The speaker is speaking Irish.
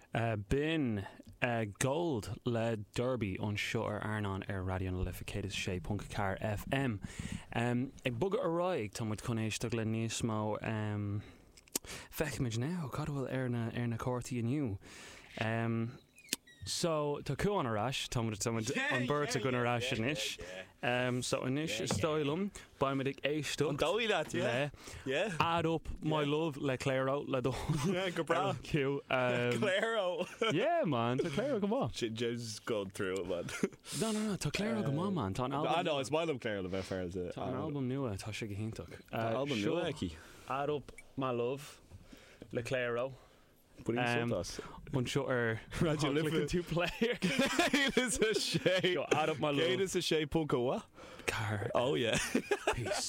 Bin Gold le Derby an seo ar Arnon ar radio na lificéidir sé .car FM. Ag bugad aráig tá muid chunéisteach le níos mó fechimid ná cadhfuil ar na córtaí aniu. So tá cuan arás tá an burt a gon arás inis. So inis is stoilm ba me ag éisteach le add up my love le Clairo le do go bra Q Clairo man tá Clairo go on. She just gone through it man. No tá Clairo go on man tá an album. I know it's my Clairo le bheith fair is it. Tá an album nua tá sé go hintach. Album nua ekki. Add up my love le Clairo. An seo ar radio looking to player. Is a sé. Add up my love. Is a sé punko what? Car. Oh yeah. Peace.